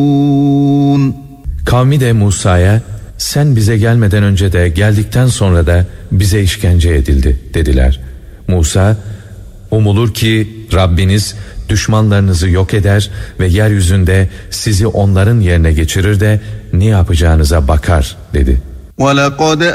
Kavmi de Musa'ya, sen bize gelmeden önce de geldikten sonra da bize işkence edildi dediler. Musa, umulur ki Rabbiniz düşmanlarınızı yok eder ve yeryüzünde sizi onların yerine geçirir de ne yapacağınıza bakar dedi.